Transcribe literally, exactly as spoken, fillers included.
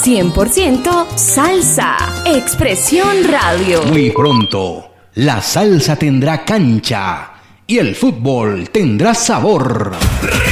cien por ciento salsa. Expresión Radio. Muy pronto, la salsa tendrá cancha y el fútbol tendrá sabor.